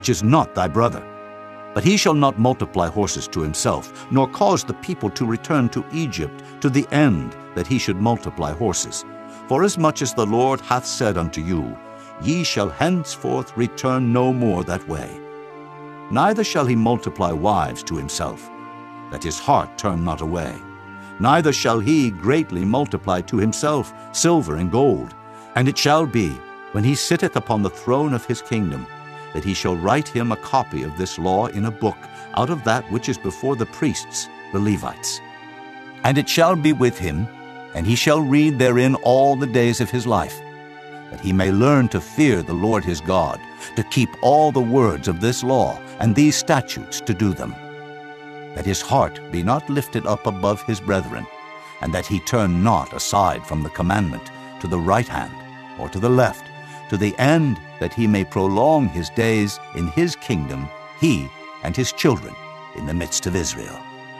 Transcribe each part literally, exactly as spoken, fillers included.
which is not thy brother. But he shall not multiply horses to himself, nor cause the people to return to Egypt, to the end that he should multiply horses. Forasmuch as the Lord hath said unto you, Ye shall henceforth return no more that way. Neither shall he multiply wives to himself, that his heart turn not away. Neither shall he greatly multiply to himself silver and gold. And it shall be, when he sitteth upon the throne of his kingdom, that he shall write him a copy of this law in a book out of that which is before the priests, the Levites. And it shall be with him, and he shall read therein all the days of his life, that he may learn to fear the Lord his God, to keep all the words of this law and these statutes to do them, that his heart be not lifted up above his brethren, and that he turn not aside from the commandment to the right hand or to the left, to the end that he may prolong his days in his kingdom, he and his children in the midst of Israel.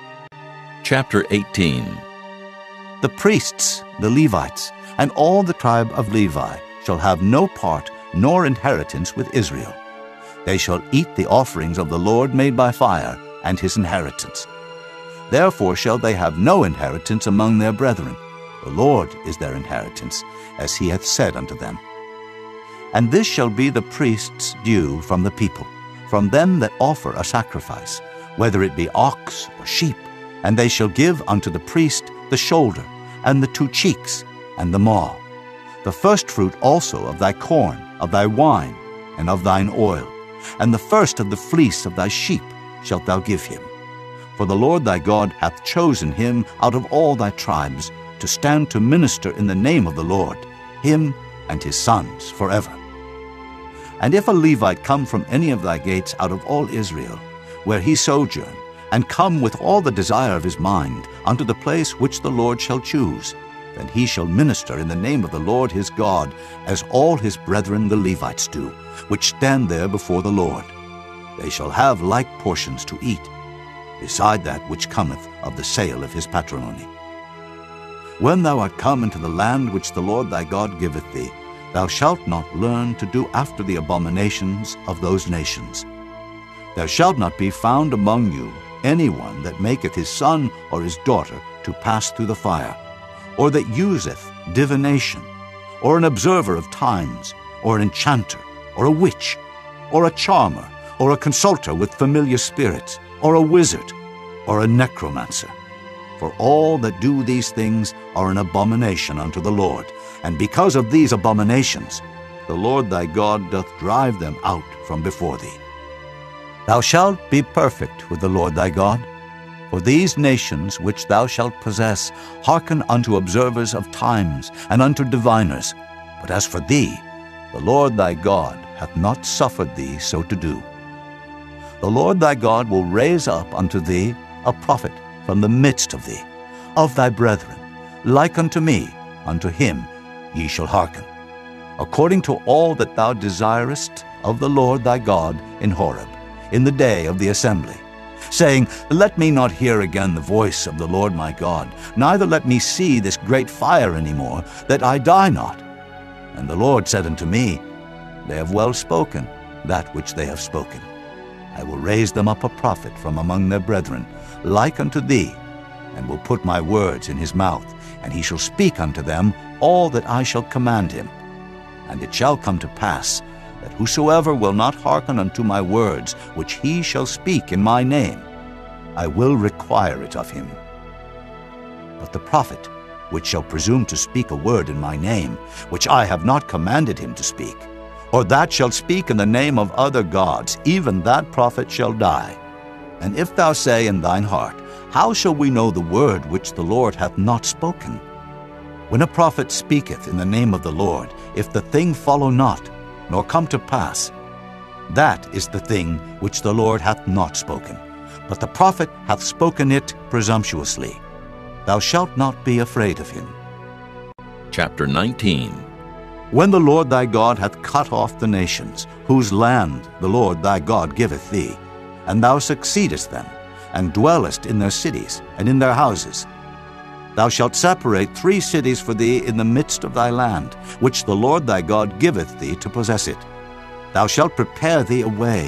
Chapter eighteen. The priests, the Levites, and all the tribe of Levi shall have no part nor inheritance with Israel. They shall eat the offerings of the Lord made by fire, and his inheritance. Therefore shall they have no inheritance among their brethren. The Lord is their inheritance, as he hath said unto them. And this shall be the priest's due from the people, from them that offer a sacrifice, whether it be ox or sheep, and they shall give unto the priest the shoulder, and the two cheeks, and the maw, the firstfruit also of thy corn, of thy wine, and of thine oil, and the first of the fleece of thy sheep shalt thou give him. For the Lord thy God hath chosen him out of all thy tribes to stand to minister in the name of the Lord, him and his sons forever. And if a Levite come from any of thy gates out of all Israel, where he sojourn, and come with all the desire of his mind unto the place which the Lord shall choose, then he shall minister in the name of the Lord his God, as all his brethren the Levites do, which stand there before the Lord. They shall have like portions to eat, beside that which cometh of the sale of his patrimony. When thou art come into the land which the Lord thy God giveth thee, thou shalt not learn to do after the abominations of those nations. There shall not be found among you any one that maketh his son or his daughter to pass through the fire, or that useth divination, or an observer of times, or an enchanter, or a witch, or a charmer, or a consulter with familiar spirits, or a wizard, or a necromancer. For all that do these things are an abomination unto the Lord, and because of these abominations the Lord thy God doth drive them out from before thee. Thou shalt be perfect with the Lord thy God, for these nations which thou shalt possess hearken unto observers of times and unto diviners. But as for thee, the Lord thy God hath not suffered thee so to do. The Lord thy God will raise up unto thee a prophet from the midst of thee, of thy brethren, like unto me, unto him ye shall hearken, according to all that thou desirest of the Lord thy God in Horeb, in the day of the assembly, saying, Let me not hear again the voice of the Lord my God, neither let me see this great fire any more, that I die not. And the Lord said unto me, They have well spoken that which they have spoken. I will raise them up a prophet from among their brethren, like unto thee, and will put my words in his mouth, and he shall speak unto them all that I shall command him. And it shall come to pass, that whosoever will not hearken unto my words, which he shall speak in my name, I will require it of him. But the prophet, which shall presume to speak a word in my name, which I have not commanded him to speak, or that shall speak in the name of other gods, even that prophet shall die. And if thou say in thine heart, How shall we know the word which the Lord hath not spoken? When a prophet speaketh in the name of the Lord, if the thing follow not, nor come to pass, that is the thing which the Lord hath not spoken, but the prophet hath spoken it presumptuously. Thou shalt not be afraid of him. Chapter nineteen. When the Lord thy God hath cut off the nations, whose land the Lord thy God giveth thee, and thou succeedest them, and dwellest in their cities and in their houses, thou shalt separate three cities for thee in the midst of thy land, which the Lord thy God giveth thee to possess it. Thou shalt prepare thee a way,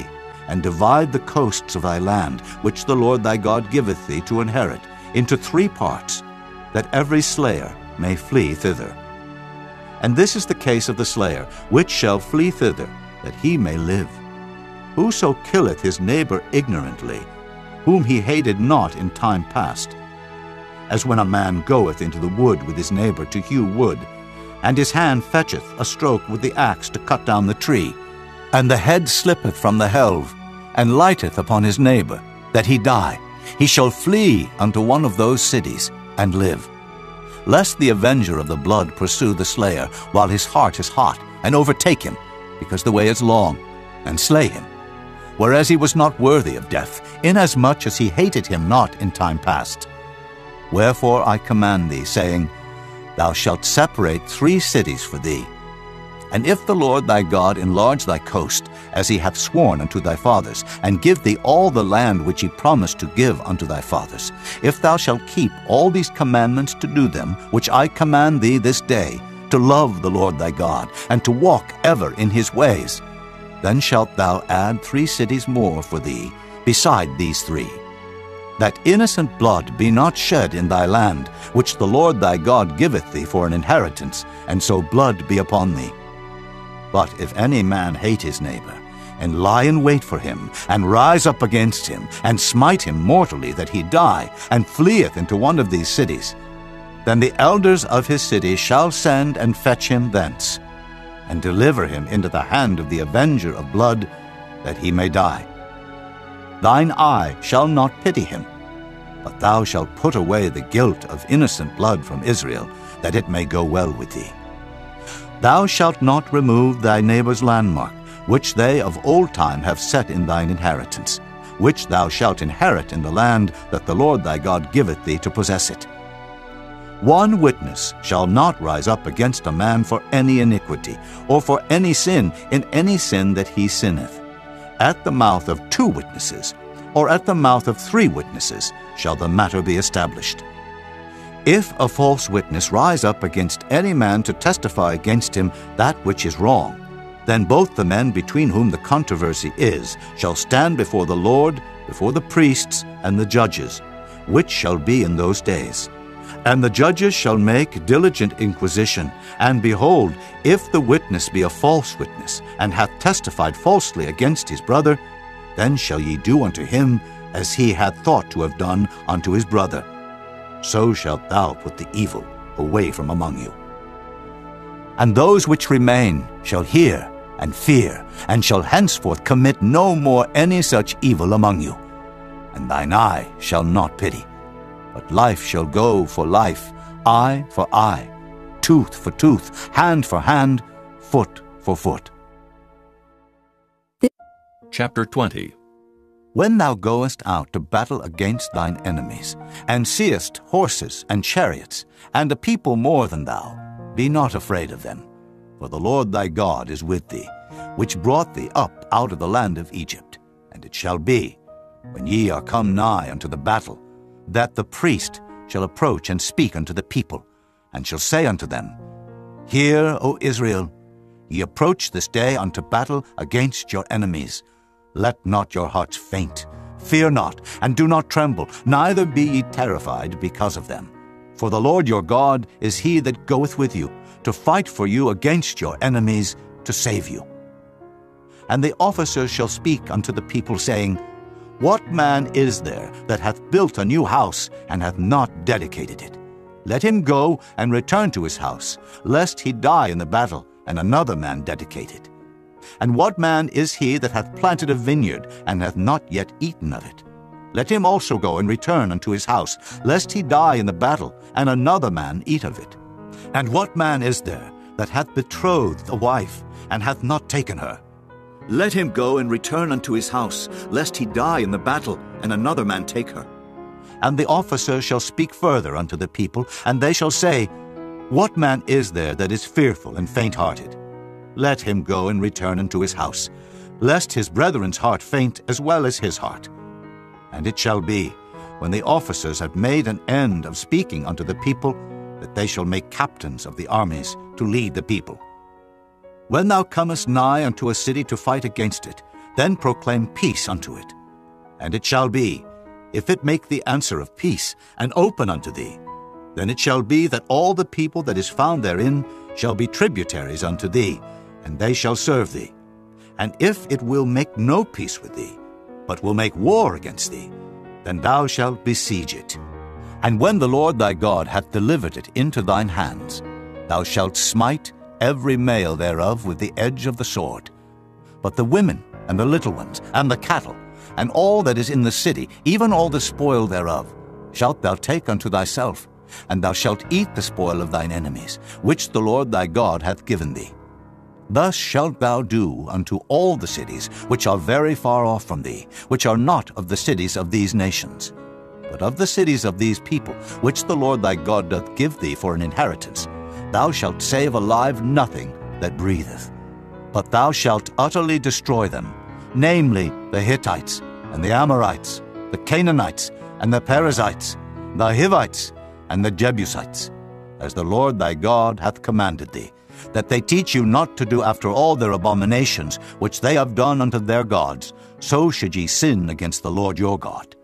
and divide the coasts of thy land, which the Lord thy God giveth thee to inherit, into three parts, that every slayer may flee thither. And this is the case of the slayer, which shall flee thither, that he may live. Whoso killeth his neighbor ignorantly, whom he hated not in time past, as when a man goeth into the wood with his neighbor to hew wood, and his hand fetcheth a stroke with the axe to cut down the tree, and the head slippeth from the helve, and lighteth upon his neighbor, that he die, he shall flee unto one of those cities, and live. Lest the avenger of the blood pursue the slayer while his heart is hot, and overtake him, because the way is long, and slay him, whereas he was not worthy of death, inasmuch as he hated him not in time past. Wherefore I command thee, saying, Thou shalt separate three cities for thee. And if the Lord thy God enlarge thy coast, as he hath sworn unto thy fathers, and give thee all the land which he promised to give unto thy fathers, if thou shalt keep all these commandments to do them, which I command thee this day, to love the Lord thy God, and to walk ever in his ways, then shalt thou add three cities more for thee, beside these three, that innocent blood be not shed in thy land, which the Lord thy God giveth thee for an inheritance, and so blood be upon thee. But if any man hate his neighbor, and lie in wait for him, and rise up against him, and smite him mortally that he die, and fleeth into one of these cities, then the elders of his city shall send and fetch him thence, and deliver him into the hand of the avenger of blood, that he may die. Thine eye shall not pity him, but thou shalt put away the guilt of innocent blood from Israel, that it may go well with thee. Thou shalt not remove thy neighbor's landmark, which they of old time have set in thine inheritance, which thou shalt inherit in the land that the Lord thy God giveth thee to possess it. One witness shall not rise up against a man for any iniquity, or for any sin in any sin that he sinneth. At the mouth of two witnesses, or at the mouth of three witnesses, shall the matter be established. If a false witness rise up against any man to testify against him that which is wrong, then both the men between whom the controversy is shall stand before the Lord, before the priests and the judges, which shall be in those days. And the judges shall make diligent inquisition, and behold, if the witness be a false witness, and hath testified falsely against his brother, then shall ye do unto him as he had thought to have done unto his brother. So shalt thou put the evil away from among you. And those which remain shall hear and fear, and shall henceforth commit no more any such evil among you. And thine eye shall not pity, but life shall go for life, eye for eye, tooth for tooth, hand for hand, foot for foot. Chapter twenty. When thou goest out to battle against thine enemies, and seest horses and chariots, and a people more than thou, be not afraid of them, for the Lord thy God is with thee, which brought thee up out of the land of Egypt. And it shall be, when ye are come nigh unto the battle, that the priest shall approach and speak unto the people, and shall say unto them, Hear, O Israel, ye approach this day unto battle against your enemies. Let not your hearts faint, fear not, and do not tremble, neither be ye terrified because of them. For the Lord your God is he that goeth with you, to fight for you against your enemies, to save you. And the officers shall speak unto the people, saying, What man is there that hath built a new house, and hath not dedicated it? Let him go and return to his house, lest he die in the battle, and another man dedicate it. And what man is he that hath planted a vineyard, and hath not yet eaten of it? Let him also go and return unto his house, lest he die in the battle, and another man eat of it. And what man is there that hath betrothed a wife, and hath not taken her? Let him go and return unto his house, lest he die in the battle, and another man take her. And the officers shall speak further unto the people, and they shall say, What man is there that is fearful and faint-hearted? Let him go and return unto his house, lest his brethren's heart faint as well as his heart. And it shall be, when the officers have made an end of speaking unto the people, that they shall make captains of the armies to lead the people. When thou comest nigh unto a city to fight against it, then proclaim peace unto it. And it shall be, if it make the answer of peace, and open unto thee, then it shall be that all the people that is found therein shall be tributaries unto thee, and they shall serve thee. And if it will make no peace with thee, but will make war against thee, then thou shalt besiege it. And when the Lord thy God hath delivered it into thine hands, thou shalt smite every male thereof with the edge of the sword. But the women, and the little ones, and the cattle, and all that is in the city, even all the spoil thereof, shalt thou take unto thyself, and thou shalt eat the spoil of thine enemies, which the Lord thy God hath given thee. Thus shalt thou do unto all the cities which are very far off from thee, which are not of the cities of these nations. But of the cities of these people, which the Lord thy God doth give thee for an inheritance, thou shalt save alive nothing that breatheth. But thou shalt utterly destroy them, namely the Hittites, and the Amorites, the Canaanites, and the Perizzites, the Hivites, and the Jebusites, as the Lord thy God hath commanded thee, that they teach you not to do after all their abominations which they have done unto their gods, so should ye sin against the Lord your God.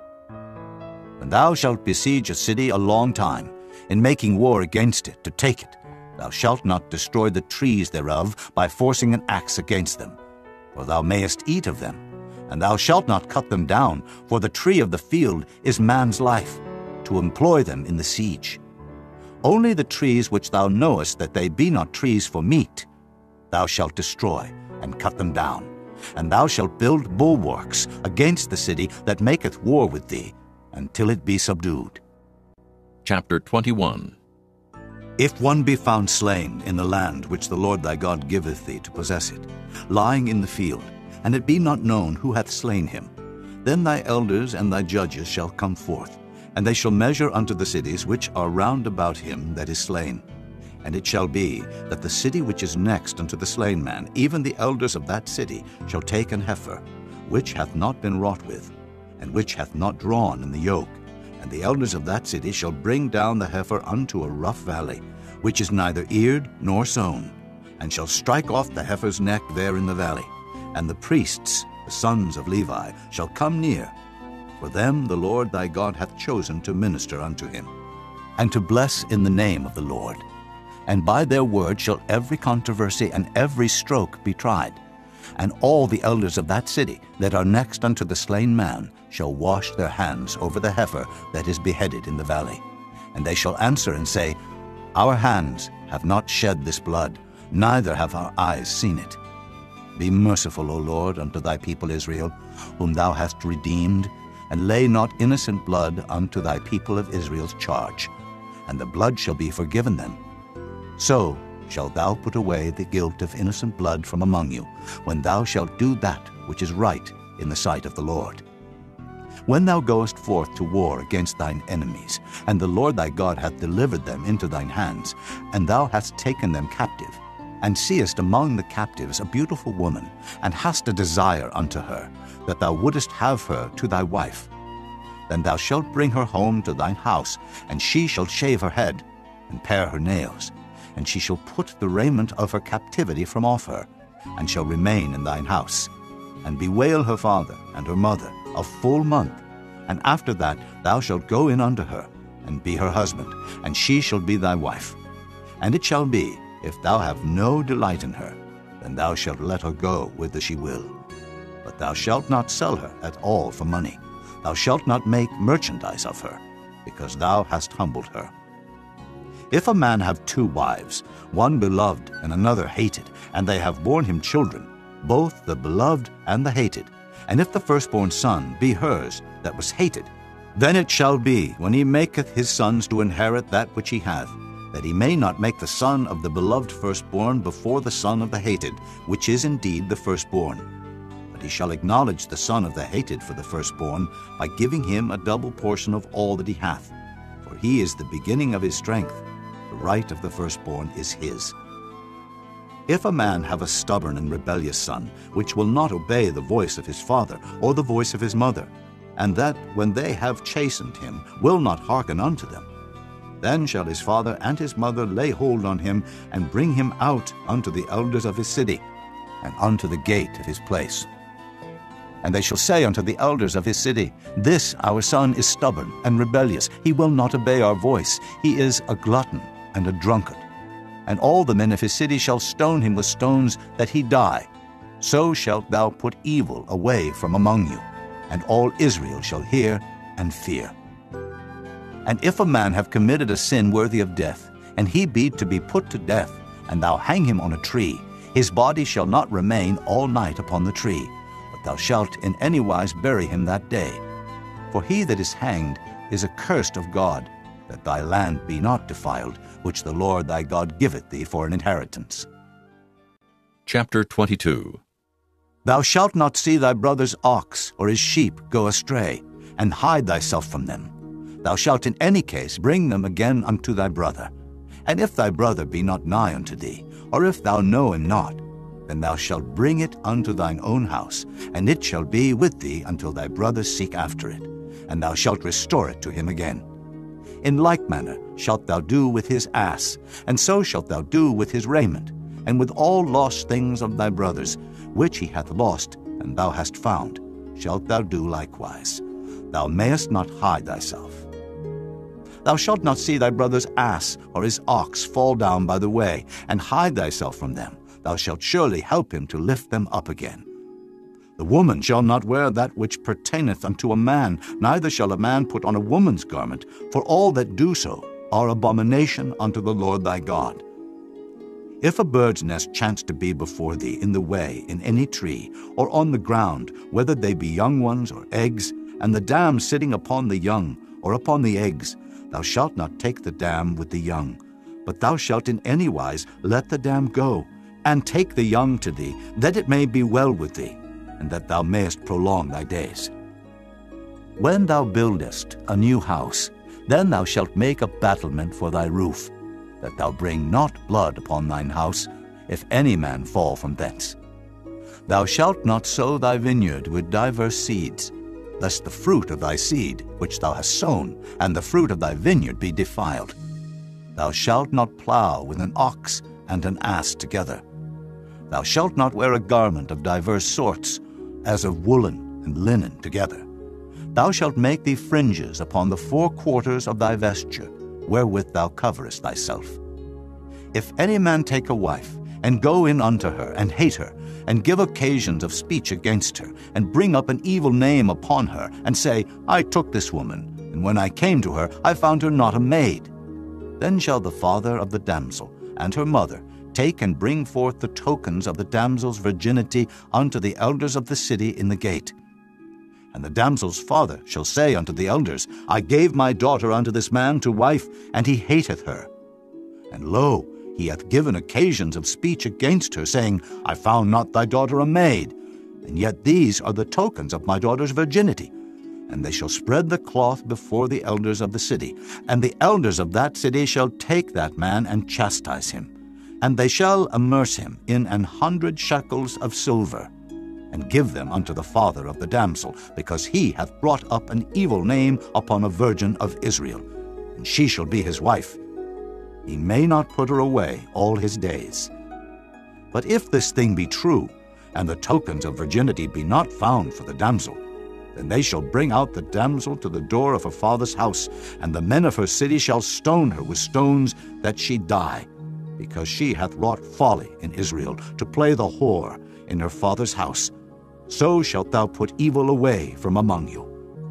And thou shalt besiege a city a long time, in making war against it, to take it. Thou shalt not destroy the trees thereof by forcing an axe against them, for thou mayest eat of them. And thou shalt not cut them down, for the tree of the field is man's life, to employ them in the siege. Only the trees which thou knowest that they be not trees for meat, thou shalt destroy and cut them down. And thou shalt build bulwarks against the city that maketh war with thee, until it be subdued. Chapter twenty-one. If one be found slain in the land which the Lord thy God giveth thee to possess it, lying in the field, and it be not known who hath slain him, then thy elders and thy judges shall come forth, and they shall measure unto the cities which are round about him that is slain. And it shall be that the city which is next unto the slain man, even the elders of that city, shall take an heifer, which hath not been wrought with, and which hath not drawn in the yoke. And the elders of that city shall bring down the heifer unto a rough valley, which is neither eared nor sown, and shall strike off the heifer's neck there in the valley. And the priests, the sons of Levi, shall come near. For them the Lord thy God hath chosen to minister unto him, and to bless in the name of the Lord. And by their word shall every controversy and every stroke be tried. And all the elders of that city that are next unto the slain man shall wash their hands over the heifer that is beheaded in the valley. And they shall answer and say, Our hands have not shed this blood, neither have our eyes seen it. Be merciful, O Lord, unto thy people Israel, whom thou hast redeemed, and lay not innocent blood unto thy people of Israel's charge, and the blood shall be forgiven them. So shalt thou put away the guilt of innocent blood from among you, when thou shalt do that which is right in the sight of the Lord. When thou goest forth to war against thine enemies, and the Lord thy God hath delivered them into thine hands, and thou hast taken them captive, and seest among the captives a beautiful woman, and hast a desire unto her, that thou wouldest have her to thy wife, then thou shalt bring her home to thine house, and she shall shave her head, and pare her nails, and she shall put the raiment of her captivity from off her, and shall remain in thine house, and bewail her father and her mother a full month. And after that thou shalt go in unto her, and be her husband, and she shall be thy wife. And it shall be, if thou have no delight in her, then thou shalt let her go whither she will. But thou shalt not sell her at all for money. Thou shalt not make merchandise of her, because thou hast humbled her. If a man have two wives, one beloved and another hated, and they have borne him children, both the beloved and the hated, and if the firstborn son be hers that was hated, then it shall be, when he maketh his sons to inherit that which he hath, that he may not make the son of the beloved firstborn before the son of the hated, which is indeed the firstborn. But he shall acknowledge the son of the hated for the firstborn, by giving him a double portion of all that he hath. For he is the beginning of his strength. The right of the firstborn is his. If a man have a stubborn and rebellious son, which will not obey the voice of his father or the voice of his mother, and that, when they have chastened him, will not hearken unto them, then shall his father and his mother lay hold on him, and bring him out unto the elders of his city, and unto the gate of his place. And they shall say unto the elders of his city, This our son is stubborn and rebellious. He will not obey our voice. He is a glutton and a drunkard. And all the men of his city shall stone him with stones, that he die. So shalt thou put evil away from among you, and all Israel shall hear and fear. And if a man have committed a sin worthy of death, and he be to be put to death, and thou hang him on a tree, his body shall not remain all night upon the tree, but thou shalt in any wise bury him that day. For he that is hanged is accursed of God, that thy land be not defiled, which the Lord thy God giveth thee for an inheritance. Chapter twenty-two. Thou shalt not see thy brother's ox or his sheep go astray, and hide thyself from them. Thou shalt in any case bring them again unto thy brother. And if thy brother be not nigh unto thee, or if thou know him not, then thou shalt bring it unto thine own house, and it shall be with thee until thy brother seek after it, and thou shalt restore it to him again. In like manner shalt thou do with his ass, and so shalt thou do with his raiment, and with all lost things of thy brothers, which he hath lost, and thou hast found, shalt thou do likewise. Thou mayest not hide thyself. Thou shalt not see thy brother's ass or his ox fall down by the way, and hide thyself from them. Thou shalt surely help him to lift them up again. The woman shall not wear that which pertaineth unto a man, neither shall a man put on a woman's garment, for all that do so are abomination unto the Lord thy God. If a bird's nest chance to be before thee in the way, in any tree, or on the ground, whether they be young ones or eggs, and the dam sitting upon the young, or upon the eggs, thou shalt not take the dam with the young, but thou shalt in any wise let the dam go, and take the young to thee, that it may be well with thee, and that thou mayest prolong thy days. When thou buildest a new house, then thou shalt make a battlement for thy roof, that thou bring not blood upon thine house, if any man fall from thence. Thou shalt not sow thy vineyard with divers seeds, lest the fruit of thy seed which thou hast sown, and the fruit of thy vineyard be defiled. Thou shalt not plow with an ox and an ass together. Thou shalt not wear a garment of divers sorts, as of woolen and linen together. Thou shalt make thee fringes upon the four quarters of thy vesture, wherewith thou coverest thyself. If any man take a wife, and go in unto her, and hate her, and give occasions of speech against her, and bring up an evil name upon her, and say, I took this woman, and when I came to her, I found her not a maid, then shall the father of the damsel and her mother take and bring forth the tokens of the damsel's virginity unto the elders of the city in the gate. And the damsel's father shall say unto the elders, I gave my daughter unto this man to wife, and he hateth her. And lo, he hath given occasions of speech against her, saying, I found not thy daughter a maid, and yet these are the tokens of my daughter's virginity. And they shall spread the cloth before the elders of the city, and the elders of that city shall take that man and chastise him. And they shall immerse him in an hundred shekels of silver, and give them unto the father of the damsel, because he hath brought up an evil name upon a virgin of Israel, and she shall be his wife. He may not put her away all his days. But if this thing be true, and the tokens of virginity be not found for the damsel, then they shall bring out the damsel to the door of her father's house, and the men of her city shall stone her with stones, that she die, because she hath wrought folly in Israel, to play the whore in her father's house. So shalt thou put evil away from among you.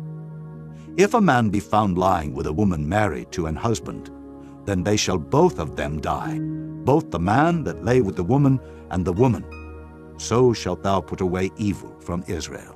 If a man be found lying with a woman married to an husband, then they shall both of them die, both the man that lay with the woman and the woman. So shalt thou put away evil from Israel.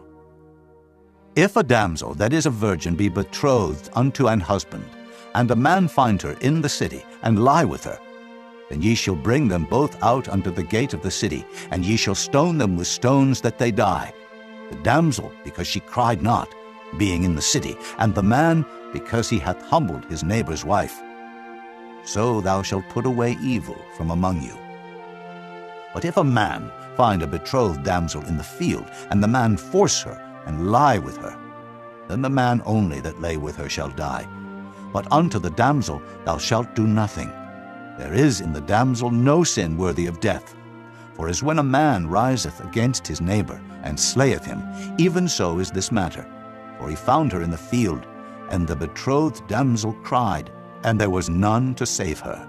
If a damsel that is a virgin be betrothed unto an husband, and a man find her in the city, and lie with her, then ye shall bring them both out unto the gate of the city, and ye shall stone them with stones that they die, the damsel because she cried not, being in the city, and the man because he hath humbled his neighbor's wife. So thou shalt put away evil from among you. But if a man find a betrothed damsel in the field, and the man force her, and lie with her, then the man only that lay with her shall die. But unto the damsel thou shalt do nothing. There is in the damsel no sin worthy of death. For as when a man riseth against his neighbor, and slayeth him, even so is this matter. For he found her in the field, and the betrothed damsel cried, and there was none to save her.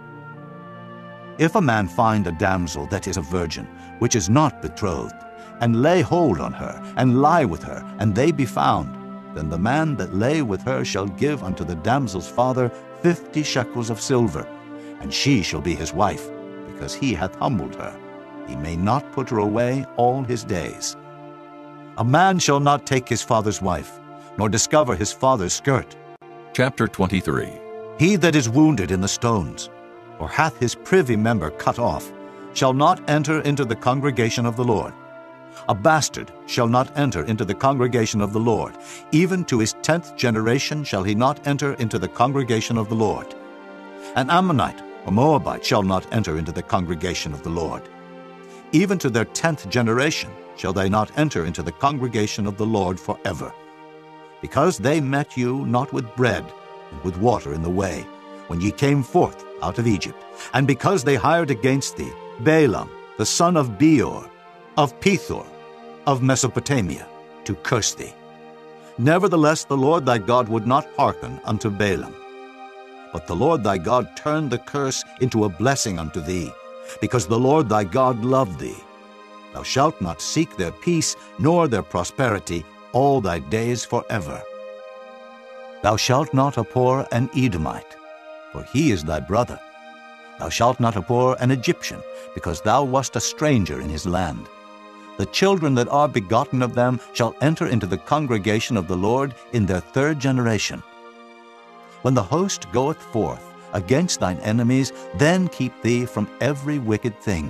If a man find a damsel that is a virgin, which is not betrothed, and lay hold on her, and lie with her, and they be found, then the man that lay with her shall give unto the damsel's father fifty shekels of silver, and she shall be his wife, because he hath humbled her. He may not put her away all his days. A man shall not take his father's wife, nor discover his father's skirt. Chapter twenty-three. He that is wounded in the stones, or hath his privy member cut off, shall not enter into the congregation of the Lord. A bastard shall not enter into the congregation of the Lord. Even to his tenth generation shall he not enter into the congregation of the Lord. An Ammonite or Moabite shall not enter into the congregation of the Lord. Even to their tenth generation shall they not enter into the congregation of the Lord forever. Because they met you not with bread and with water in the way, when ye came forth out of Egypt, and because they hired against thee Balaam, the son of Beor, of Pethor, of Mesopotamia, to curse thee. Nevertheless the Lord thy God would not hearken unto Balaam. But the Lord thy God turned the curse into a blessing unto thee, because the Lord thy God loved thee. Thou shalt not seek their peace, nor their prosperity, all thy days forever. Thou shalt not abhor an Edomite, for he is thy brother. Thou shalt not abhor an Egyptian, because thou wast a stranger in his land. The children that are begotten of them shall enter into the congregation of the Lord in their third generation. When the host goeth forth against thine enemies, then keep thee from every wicked thing.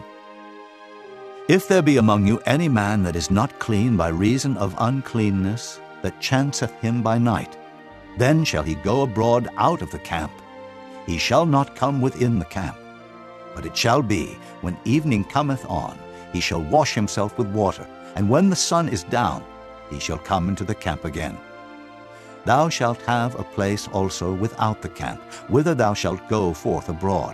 If there be among you any man that is not clean by reason of uncleanness, that chanceth him by night, then shall he go abroad out of the camp. He shall not come within the camp. But it shall be, when evening cometh on, he shall wash himself with water, and when the sun is down, he shall come into the camp again. Thou shalt have a place also without the camp, whither thou shalt go forth abroad.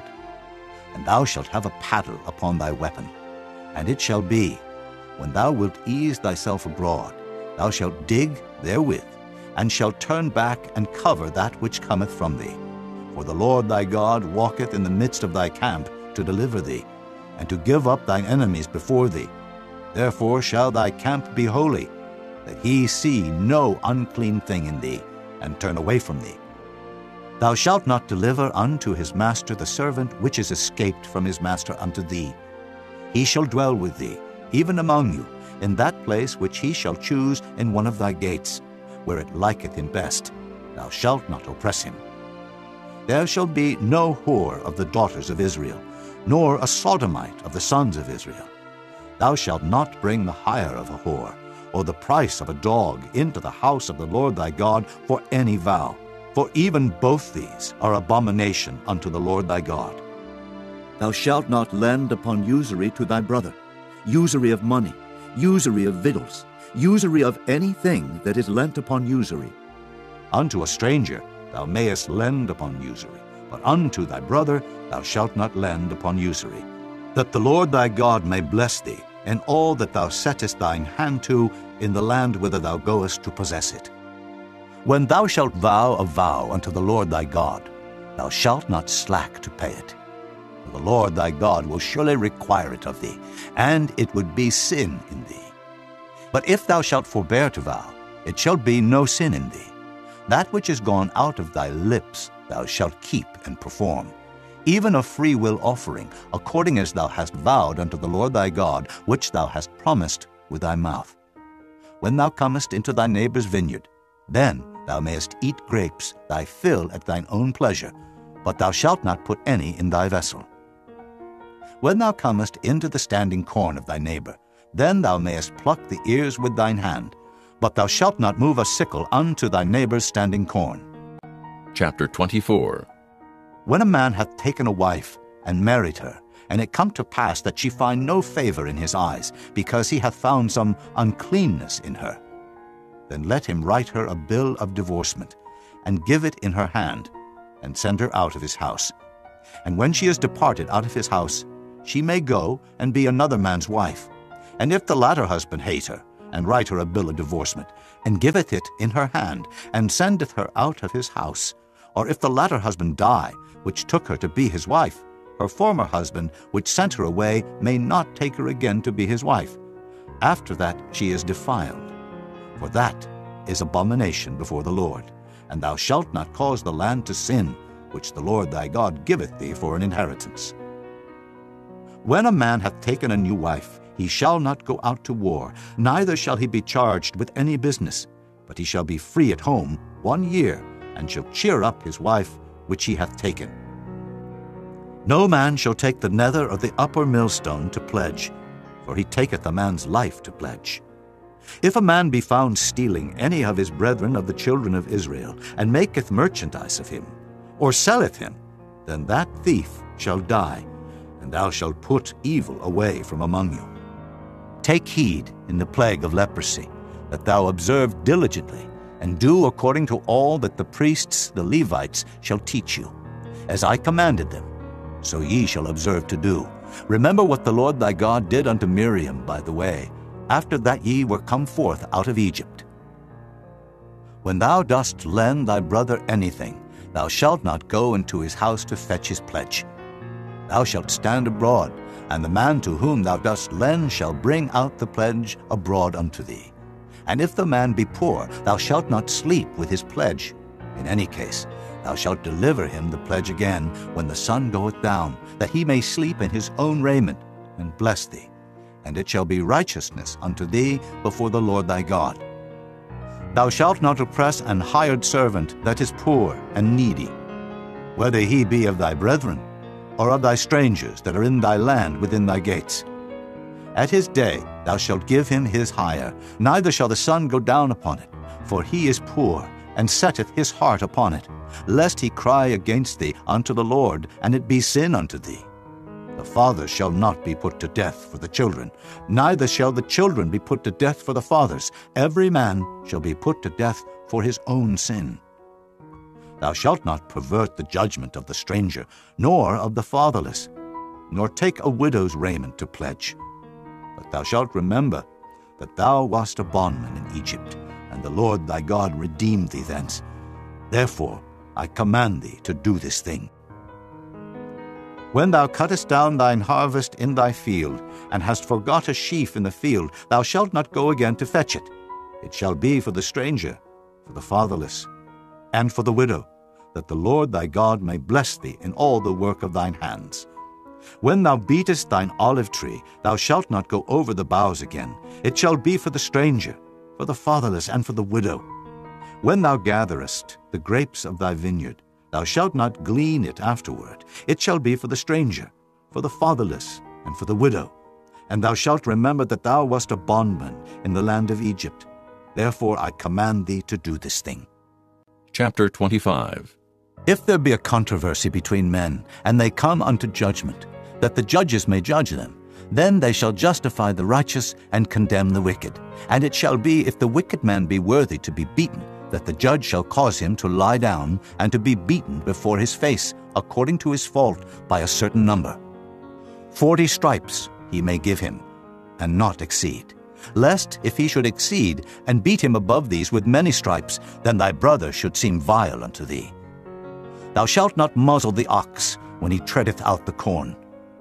And thou shalt have a paddle upon thy weapon. And it shall be, when thou wilt ease thyself abroad, thou shalt dig therewith, and shalt turn back and cover that which cometh from thee. For the Lord thy God walketh in the midst of thy camp to deliver thee, and to give up thine enemies before thee. Therefore shall thy camp be holy, that he see no unclean thing in thee, and turn away from thee. Thou shalt not deliver unto his master the servant which is escaped from his master unto thee. He shall dwell with thee, even among you, in that place which he shall choose in one of thy gates, where it liketh him best. Thou shalt not oppress him. There shall be no whore of the daughters of Israel, nor a sodomite of the sons of Israel. Thou shalt not bring the hire of a whore, or the price of a dog into the house of the Lord thy God for any vow, for even both these are abomination unto the Lord thy God. Thou shalt not lend upon usury to thy brother, usury of money, usury of victuals, usury of anything that is lent upon usury. Unto a stranger thou mayest lend upon usury, but unto thy brother thou shalt not lend upon usury, that the Lord thy God may bless thee in all that thou settest thine hand to in the land whither thou goest to possess it. When thou shalt vow a vow unto the Lord thy God, thou shalt not slack to pay it. For the Lord thy God will surely require it of thee, and it would be sin in thee. But if thou shalt forbear to vow, it shall be no sin in thee. That which is gone out of thy lips thou shalt keep and perform, even a free will offering, according as thou hast vowed unto the Lord thy God, which thou hast promised with thy mouth. When thou comest into thy neighbor's vineyard, then thou mayest eat grapes thy fill at thine own pleasure, but thou shalt not put any in thy vessel. When thou comest into the standing corn of thy neighbor, then thou mayest pluck the ears with thine hand, but thou shalt not move a sickle unto thy neighbor's standing corn. Chapter twenty-four. When a man hath taken a wife, and married her, and it come to pass that she find no favor in his eyes, because he hath found some uncleanness in her, then let him write her a bill of divorcement, and give it in her hand, and send her out of his house. And when she is departed out of his house, she may go and be another man's wife. And if the latter husband hate her, and write her a bill of divorcement, and giveth it in her hand, and sendeth her out of his house, or if the latter husband die, which took her to be his wife, her former husband, which sent her away, may not take her again to be his wife. After that she is defiled. For that is abomination before the Lord. And thou shalt not cause the land to sin, which the Lord thy God giveth thee for an inheritance. When a man hath taken a new wife, he shall not go out to war, neither shall he be charged with any business, but he shall be free at home one year, and shall cheer up his wife which he hath taken. No man shall take the nether of the upper millstone to pledge, for he taketh a man's life to pledge. If a man be found stealing any of his brethren of the children of Israel, and maketh merchandise of him, or selleth him, then that thief shall die, and thou shalt put evil away from among you. Take heed in the plague of leprosy, that thou observe diligently, and do according to all that the priests, the Levites, shall teach you. As I commanded them, so ye shall observe to do. Remember what the Lord thy God did unto Miriam by the way, after that ye were come forth out of Egypt. When thou dost lend thy brother anything, thou shalt not go into his house to fetch his pledge. Thou shalt stand abroad, and the man to whom thou dost lend shall bring out the pledge abroad unto thee. And if the man be poor, thou shalt not sleep with his pledge. In any case, thou shalt deliver him the pledge again when the sun goeth down, that he may sleep in his own raiment, and bless thee. And it shall be righteousness unto thee before the Lord thy God. Thou shalt not oppress an hired servant that is poor and needy, whether he be of thy brethren, or of thy strangers that are in thy land within thy gates. At his day thou shalt give him his hire, neither shall the sun go down upon it, for he is poor, and setteth his heart upon it, lest he cry against thee unto the Lord, and it be sin unto thee. The fathers shall not be put to death for the children, neither shall the children be put to death for the fathers. Every man shall be put to death for his own sin. Thou shalt not pervert the judgment of the stranger, nor of the fatherless, nor take a widow's raiment to pledge. But thou shalt remember that thou wast a bondman in Egypt, and the Lord thy God redeemed thee thence. Therefore I command thee to do this thing. When thou cuttest down thine harvest in thy field, and hast forgot a sheaf in the field, thou shalt not go again to fetch it. It shall be for the stranger, for the fatherless, and for the widow, that the Lord thy God may bless thee in all the work of thine hands. When thou beatest thine olive tree, thou shalt not go over the boughs again. It shall be for the stranger, for the fatherless, and for the widow. When thou gatherest the grapes of thy vineyard, thou shalt not glean it afterward. It shall be for the stranger, for the fatherless, and for the widow. And thou shalt remember that thou wast a bondman in the land of Egypt. Therefore I command thee to do this thing. Chapter twenty-five. If there be a controversy between men, and they come unto judgment, that the judges may judge them, then they shall justify the righteous and condemn the wicked. And it shall be, if the wicked man be worthy to be beaten, that the judge shall cause him to lie down and to be beaten before his face, according to his fault, by a certain number. Forty stripes he may give him, and not exceed. Lest, if he should exceed, and beat him above these with many stripes, then thy brother should seem vile unto thee. Thou shalt not muzzle the ox when he treadeth out the corn.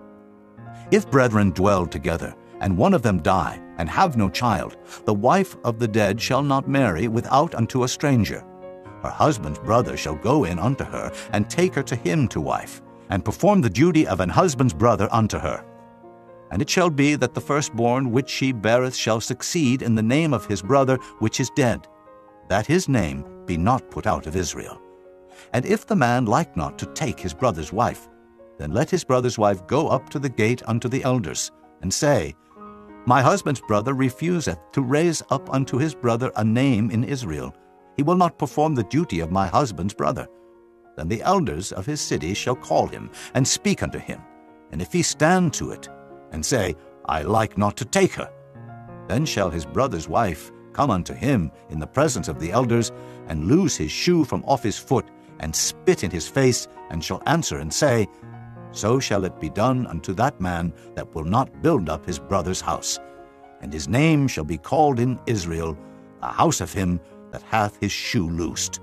If brethren dwell together, and one of them die, and have no child, the wife of the dead shall not marry without unto a stranger. Her husband's brother shall go in unto her, and take her to him to wife, and perform the duty of an husband's brother unto her. And it shall be that the firstborn which she beareth shall succeed in the name of his brother which is dead, that his name be not put out of Israel. And if the man like not to take his brother's wife, then let his brother's wife go up to the gate unto the elders, and say, My husband's brother refuseth to raise up unto his brother a name in Israel. He will not perform the duty of my husband's brother. Then the elders of his city shall call him, and speak unto him. And if he stand to it, and say, I like not to take her, then shall his brother's wife come unto him in the presence of the elders, and loose his shoe from off his foot, and spit in his face, and shall answer and say, so shall it be done unto that man that will not build up his brother's house. And his name shall be called in Israel, the house of him that hath his shoe loosed.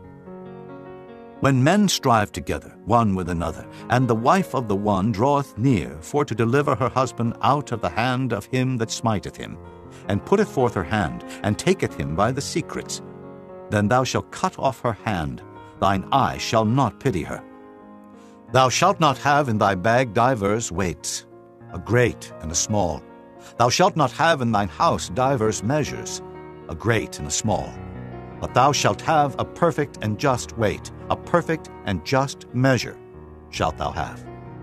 When men strive together one with another, and the wife of the one draweth near for to deliver her husband out of the hand of him that smiteth him, and putteth forth her hand, and taketh him by the secrets, then thou shalt cut off her hand, thine eye shall not pity her. Thou shalt not have in thy bag divers weights, a great and a small. Thou shalt not have in thine house divers measures, a great and a small. But thou shalt have a perfect and just weight, a perfect and just measure shalt thou have.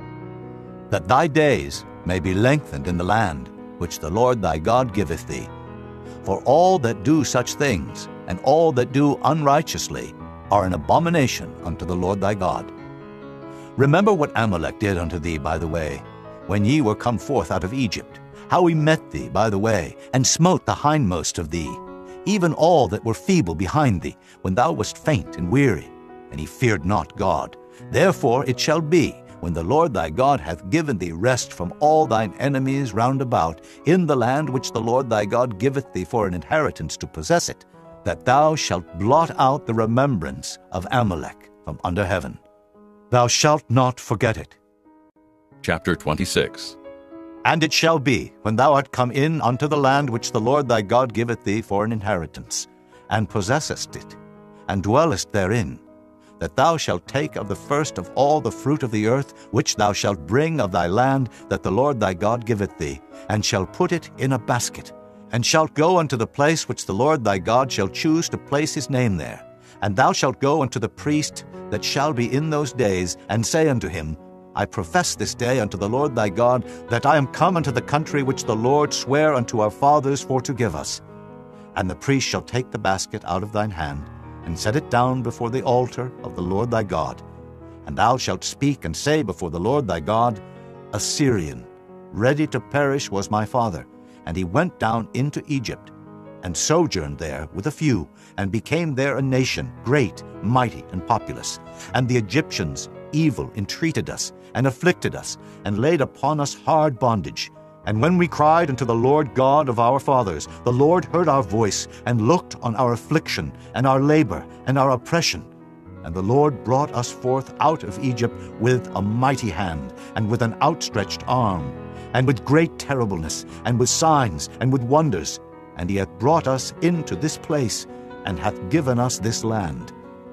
That thy days may be lengthened in the land which the Lord thy God giveth thee. For all that do such things, and all that do unrighteously, are an abomination unto the Lord thy God. Remember what Amalek did unto thee by the way, when ye were come forth out of Egypt, how he met thee by the way, and smote the hindmost of thee, even all that were feeble behind thee, when thou wast faint and weary, and he feared not God. Therefore it shall be, when the Lord thy God hath given thee rest from all thine enemies round about, in the land which the Lord thy God giveth thee for an inheritance to possess it, that thou shalt blot out the remembrance of Amalek from under heaven. Thou shalt not forget it. Chapter twenty-six. And it shall be, when thou art come in unto the land which the Lord thy God giveth thee for an inheritance, and possessest it, and dwellest therein, that thou shalt take of the first of all the fruit of the earth, which thou shalt bring of thy land that the Lord thy God giveth thee, and shalt put it in a basket, and shalt go unto the place which the Lord thy God shall choose to place his name there. And thou shalt go unto the priest that shall be in those days, and say unto him, I profess this day unto the Lord thy God, that I am come unto the country which the Lord sware unto our fathers for to give us. And the priest shall take the basket out of thine hand, and set it down before the altar of the Lord thy God. And thou shalt speak and say before the Lord thy God, A Syrian, ready to perish was my father, and he went down into Egypt, and sojourned there with a few, and became there a nation, great, mighty, and populous. And the Egyptians evil entreated us, and afflicted us, and laid upon us hard bondage. And when we cried unto the Lord God of our fathers, the Lord heard our voice, and looked on our affliction, and our labor, and our oppression. And the Lord brought us forth out of Egypt with a mighty hand, and with an outstretched arm, and with great terribleness, and with signs, and with wonders. And he hath brought us into this place, and hath given us this land,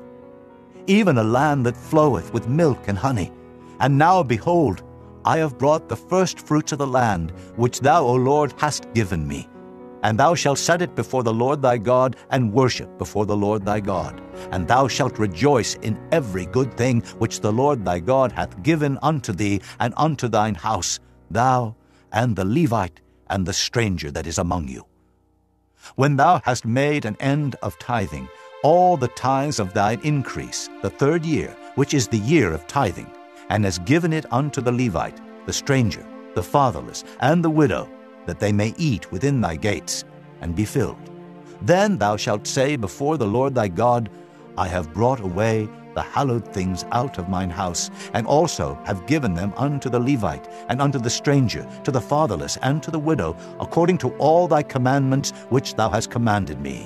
even a land that floweth with milk and honey. And now, behold, I have brought the first fruits of the land, which thou, O Lord, hast given me. And thou shalt set it before the Lord thy God, and worship before the Lord thy God. And thou shalt rejoice in every good thing which the Lord thy God hath given unto thee and unto thine house, thou and the Levite and the stranger that is among you. When thou hast made an end of tithing, all the tithes of thine increase, the third year, which is the year of tithing, and hast given it unto the Levite, the stranger, the fatherless, and the widow, that they may eat within thy gates, and be filled. Then thou shalt say before the Lord thy God, I have brought away the hallowed things out of mine house, and also have given them unto the Levite, and unto the stranger, to the fatherless, and to the widow, according to all thy commandments which thou hast commanded me.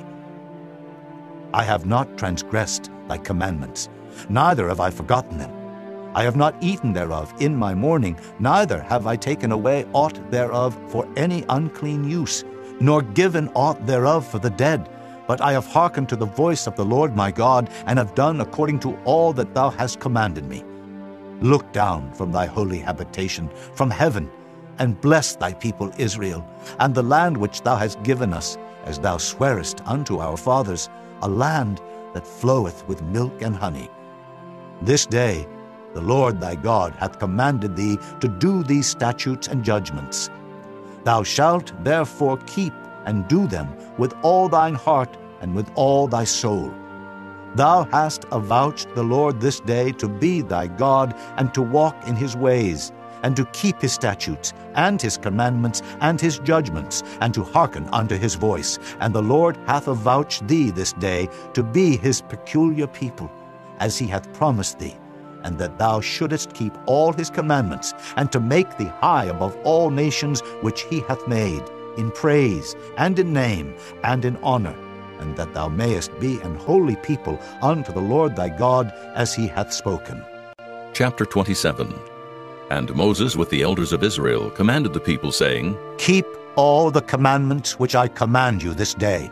I have not transgressed thy commandments, neither have I forgotten them. I have not eaten thereof in my mourning, neither have I taken away aught thereof for any unclean use, nor given aught thereof for the dead. But I have hearkened to the voice of the Lord my God, and have done according to all that thou hast commanded me. Look down from thy holy habitation, from heaven, and bless thy people Israel, and the land which thou hast given us, as thou swarest unto our fathers, a land that floweth with milk and honey. This day the Lord thy God hath commanded thee to do these statutes and judgments. Thou shalt therefore keep and do them with all thine heart and with all thy soul. Thou hast avouched the Lord this day to be thy God, and to walk in his ways, and to keep his statutes, and his commandments, and his judgments, and to hearken unto his voice. And the Lord hath avouched thee this day to be his peculiar people, as he hath promised thee, and that thou shouldest keep all his commandments, and to make thee high above all nations which he hath made, in praise, and in name, and in honor, and that thou mayest be an holy people unto the Lord thy God, as he hath spoken. Chapter twenty-seven. And Moses with the elders of Israel commanded the people, saying, Keep all the commandments which I command you this day.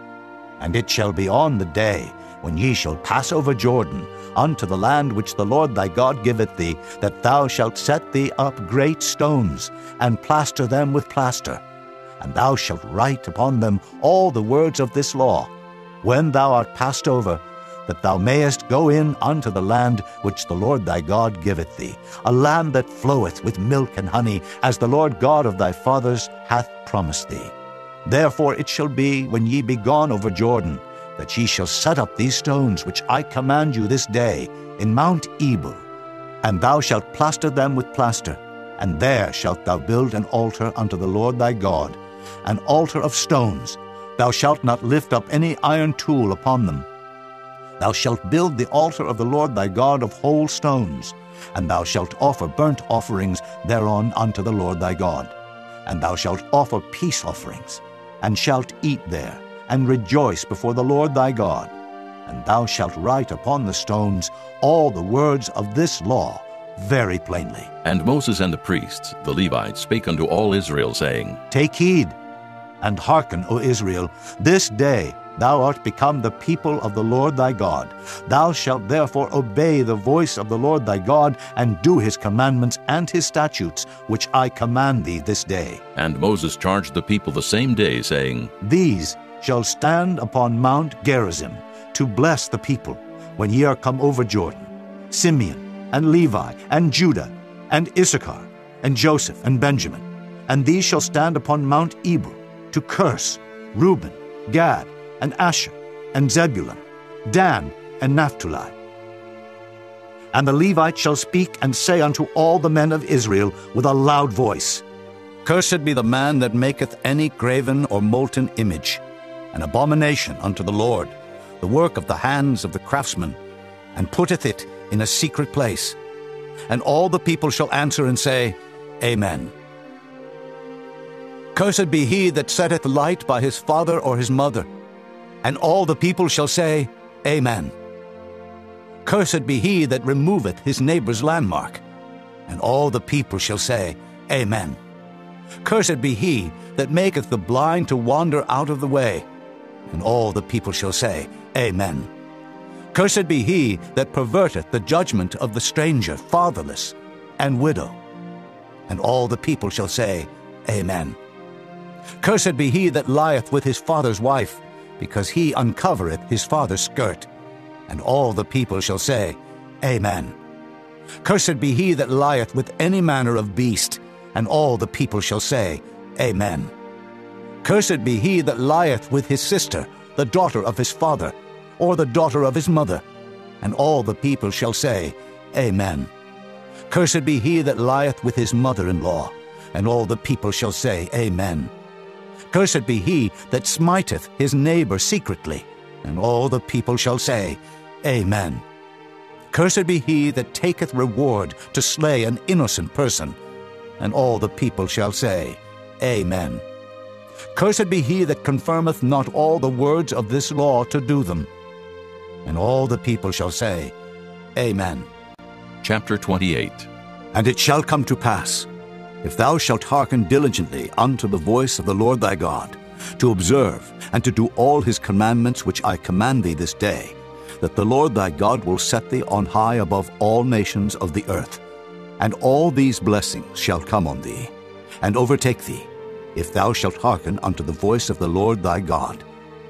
And it shall be on the day when ye shall pass over Jordan unto the land which the Lord thy God giveth thee, that thou shalt set thee up great stones, and plaster them with plaster. And thou shalt write upon them all the words of this law, when thou art passed over, that thou mayest go in unto the land which the Lord thy God giveth thee, a land that floweth with milk and honey, as the Lord God of thy fathers hath promised thee. Therefore it shall be, when ye be gone over Jordan, that ye shall set up these stones which I command you this day in Mount Ebal, and thou shalt plaster them with plaster, and there shalt thou build an altar unto the Lord thy God, an altar of stones. Thou shalt not lift up any iron tool upon them. Thou shalt build the altar of the Lord thy God of whole stones, and thou shalt offer burnt offerings thereon unto the Lord thy God. And thou shalt offer peace offerings, and shalt eat there, and rejoice before the Lord thy God. And thou shalt write upon the stones all the words of this law very plainly. And Moses and the priests, the Levites, spake unto all Israel, saying, Take heed, and hearken, O Israel, this day thou art become the people of the Lord thy God. Thou shalt therefore obey the voice of the Lord thy God, and do his commandments and his statutes, which I command thee this day. And Moses charged the people the same day, saying, These shall stand upon Mount Gerizim, to bless the people, when ye are come over Jordan, Simeon, and Levi, and Judah, and Issachar, and Joseph, and Benjamin. And these shall stand upon Mount Ebal, to curse Reuben, Gad, and Asher, and Zebulun, Dan, and Naphtali. And the Levites shall speak and say unto all the men of Israel with a loud voice, Cursed be the man that maketh any graven or molten image, an abomination unto the Lord, the work of the hands of the craftsman, and putteth it in a secret place. And all the people shall answer and say, Amen. Cursed be he that setteth light by his father or his mother. And all the people shall say, Amen. Cursed be he that removeth his neighbor's landmark. And all the people shall say, Amen. Cursed be he that maketh the blind to wander out of the way. And all the people shall say, Amen. Cursed be he that perverteth the judgment of the stranger, fatherless, and widow. And all the people shall say, Amen. Cursed be he that lieth with his father's wife, because he uncovereth his father's skirt. And all the people shall say, Amen. Cursed be he that lieth with any manner of beast. And all the people shall say, Amen. Cursed be he that lieth with his sister, the daughter of his father, or the daughter of his mother. And all the people shall say, Amen. Cursed be he that lieth with his mother-in-law. And all the people shall say, Amen. Cursed be he that smiteth his neighbor secretly. And all the people shall say, Amen. Cursed be he that taketh reward to slay an innocent person. And all the people shall say, Amen. Cursed be he that confirmeth not all the words of this law to do them. And all the people shall say, Amen. Chapter twenty-eight. And it shall come to pass, if thou shalt hearken diligently unto the voice of the Lord thy God, to observe and to do all his commandments which I command thee this day, that the Lord thy God will set thee on high above all nations of the earth. And all these blessings shall come on thee, and overtake thee, if thou shalt hearken unto the voice of the Lord thy God.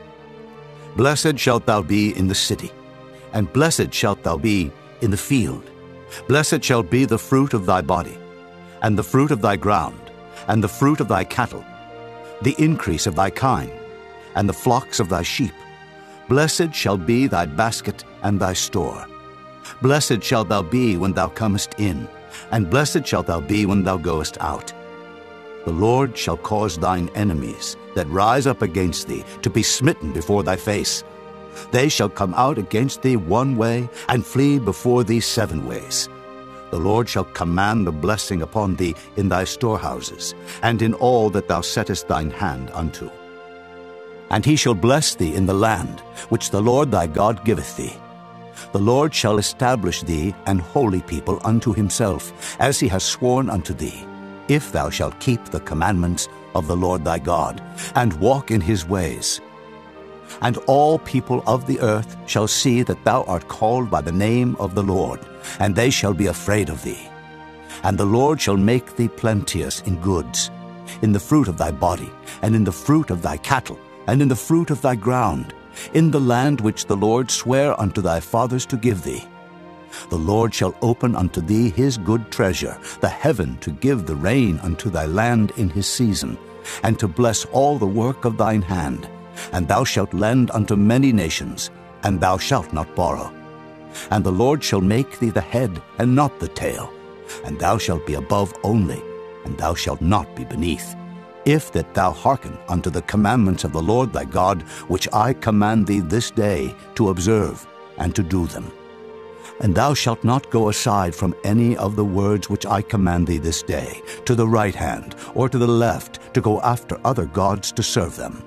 Blessed shalt thou be in the city, and blessed shalt thou be in the field. Blessed shall be the fruit of thy body, and the fruit of thy ground, and the fruit of thy cattle, the increase of thy kine, and the flocks of thy sheep. Blessed shall be thy basket and thy store. Blessed shalt thou be when thou comest in, and blessed shalt thou be when thou goest out. The Lord shall cause thine enemies that rise up against thee to be smitten before thy face. They shall come out against thee one way, and flee before thee seven ways. The Lord shall command the blessing upon thee in thy storehouses, and in all that thou settest thine hand unto. And he shall bless thee in the land which the Lord thy God giveth thee. The Lord shall establish thee an holy people unto himself, as he has sworn unto thee, if thou shalt keep the commandments of the Lord thy God, and walk in his ways. And all people of the earth shall see that thou art called by the name of the Lord, and they shall be afraid of thee. And the Lord shall make thee plenteous in goods, in the fruit of thy body, and in the fruit of thy cattle, and in the fruit of thy ground, in the land which the Lord sware unto thy fathers to give thee. The Lord shall open unto thee his good treasure, the heaven, to give the rain unto thy land in his season, and to bless all the work of thine hand. And thou shalt lend unto many nations, and thou shalt not borrow. And the Lord shall make thee the head, and not the tail. And thou shalt be above only, and thou shalt not be beneath, if that thou hearken unto the commandments of the Lord thy God, which I command thee this day to observe and to do them. And thou shalt not go aside from any of the words which I command thee this day, to the right hand or to the left, to go after other gods to serve them.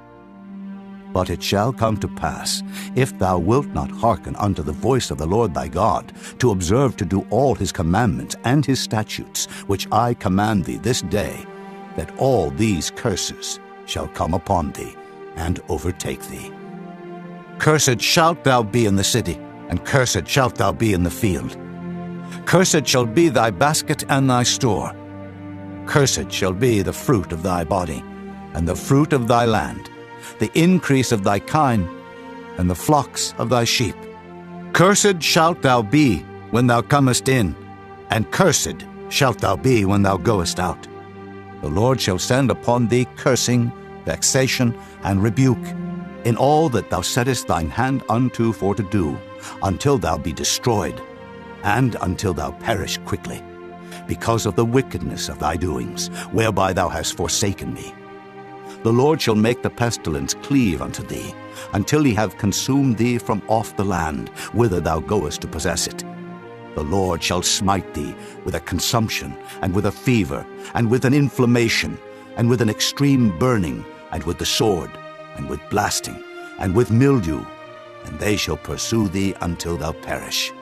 But it shall come to pass, if thou wilt not hearken unto the voice of the Lord thy God, to observe to do all his commandments and his statutes, which I command thee this day, that all these curses shall come upon thee and overtake thee. Cursed shalt thou be in the city, and cursed shalt thou be in the field. Cursed shall be thy basket and thy store. Cursed shall be the fruit of thy body, and the fruit of thy land, the increase of thy kine, and the flocks of thy sheep. Cursed shalt thou be when thou comest in, and cursed shalt thou be when thou goest out. The Lord shall send upon thee cursing, vexation, and rebuke, in all that thou settest thine hand unto for to do, until thou be destroyed, and until thou perish quickly, because of the wickedness of thy doings, whereby thou hast forsaken me. The Lord shall make the pestilence cleave unto thee, until he have consumed thee from off the land, whither thou goest to possess it. The Lord shall smite thee with a consumption, and with a fever, and with an inflammation, and with an extreme burning, and with the sword, and with blasting, and with mildew, and they shall pursue thee until thou perish.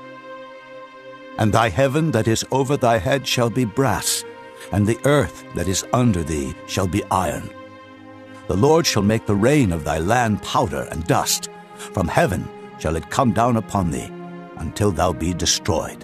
And thy heaven that is over thy head shall be brass, and the earth that is under thee shall be iron. The Lord shall make the rain of thy land powder and dust. From heaven shall it come down upon thee, until thou be destroyed.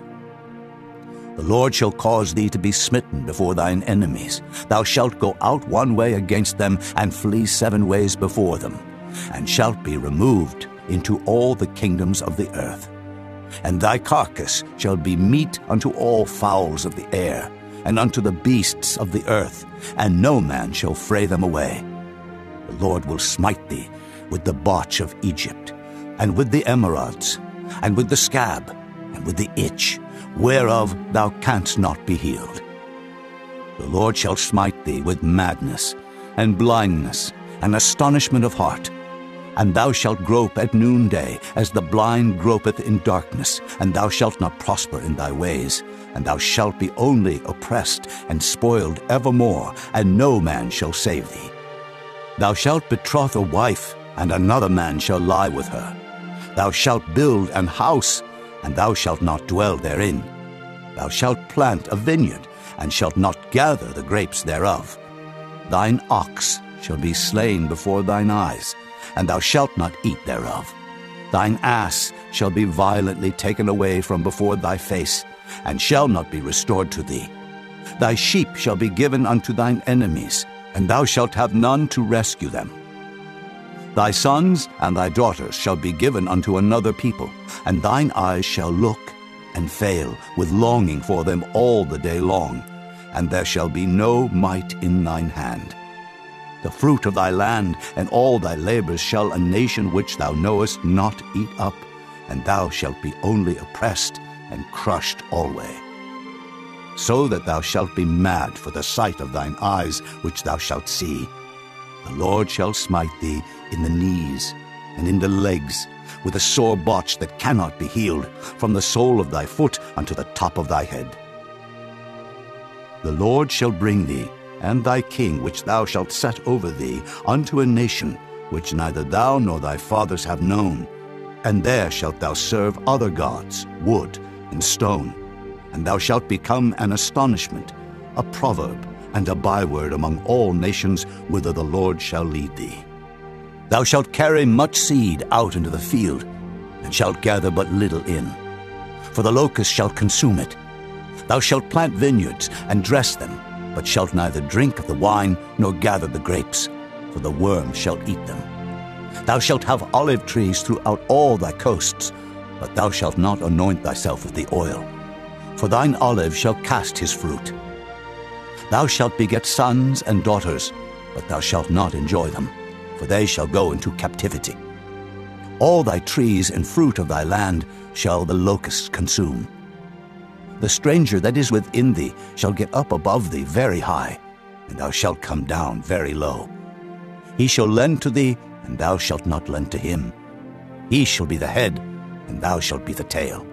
The Lord shall cause thee to be smitten before thine enemies. Thou shalt go out one way against them, and flee seven ways before them, and shalt be removed into all the kingdoms of the earth. And thy carcass shall be meat unto all fowls of the air, and unto the beasts of the earth, and no man shall fray them away. The Lord will smite thee with the botch of Egypt, and with the emerods, and with the scab, and with the itch, whereof thou canst not be healed. The Lord shall smite thee with madness, and blindness, and astonishment of heart. And thou shalt grope at noonday, as the blind gropeth in darkness, and thou shalt not prosper in thy ways, and thou shalt be only oppressed and spoiled evermore, and no man shall save thee. Thou shalt betroth a wife, and another man shall lie with her. Thou shalt build an house, and thou shalt not dwell therein. Thou shalt plant a vineyard, and shalt not gather the grapes thereof. Thine ox shall be slain before thine eyes, and thou shalt not eat thereof. Thine ass shall be violently taken away from before thy face, and shall not be restored to thee. Thy sheep shall be given unto thine enemies, and thou shalt have none to rescue them. Thy sons and thy daughters shall be given unto another people, and thine eyes shall look and fail with longing for them all the day long, and there shall be no might in thine hand. The fruit of thy land and all thy labors shall a nation which thou knowest not eat up, and thou shalt be only oppressed and crushed alway. So that thou shalt be mad for the sight of thine eyes which thou shalt see. The Lord shall smite thee in the knees, and in the legs, with a sore botch that cannot be healed, from the sole of thy foot unto the top of thy head. The Lord shall bring thee, and thy king which thou shalt set over thee, unto a nation which neither thou nor thy fathers have known. And there shalt thou serve other gods, wood and stone. And thou shalt become an astonishment, a proverb, and a byword among all nations whither the Lord shall lead thee. Thou shalt carry much seed out into the field, and shalt gather but little in. For the locust shall consume it. Thou shalt plant vineyards, and dress them, but shalt neither drink of the wine, nor gather the grapes, for the worm shall eat them. Thou shalt have olive trees throughout all thy coasts, but thou shalt not anoint thyself with the oil, for thine olive shall cast his fruit. Thou shalt beget sons and daughters, but thou shalt not enjoy them, for they shall go into captivity. All thy trees and fruit of thy land shall the locusts consume. The stranger that is within thee shall get up above thee very high, and thou shalt come down very low. He shall lend to thee, and thou shalt not lend to him. He shall be the head, and thou shalt be the tail.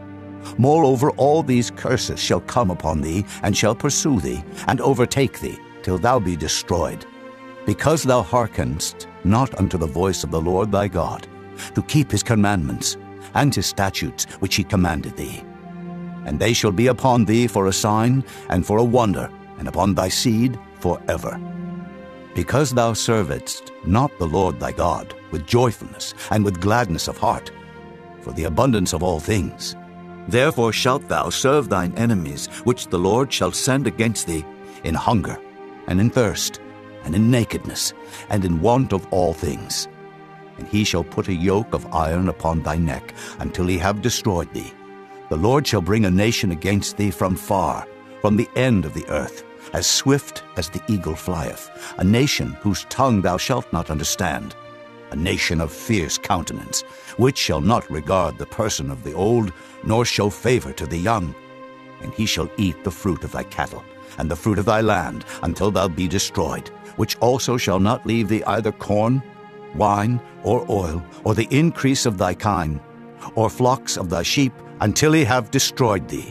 Moreover, all these curses shall come upon thee, and shall pursue thee, and overtake thee, till thou be destroyed, because thou hearkenedst not unto the voice of the Lord thy God, to keep his commandments, and his statutes which he commanded thee. And they shall be upon thee for a sign, and for a wonder, and upon thy seed forever. Because thou servedst not the Lord thy God with joyfulness and with gladness of heart, for the abundance of all things, therefore shalt thou serve thine enemies, which the Lord shall send against thee, in hunger, and in thirst, and in nakedness, and in want of all things. And he shall put a yoke of iron upon thy neck, until he have destroyed thee. The Lord shall bring a nation against thee from far, from the end of the earth, as swift as the eagle flieth, a nation whose tongue thou shalt not understand, a nation of fierce countenance, which shall not regard the person of the old, nor show favor to the young. And he shall eat the fruit of thy cattle, and the fruit of thy land, until thou be destroyed, which also shall not leave thee either corn, wine, or oil, or the increase of thy kine, or flocks of thy sheep, until he have destroyed thee.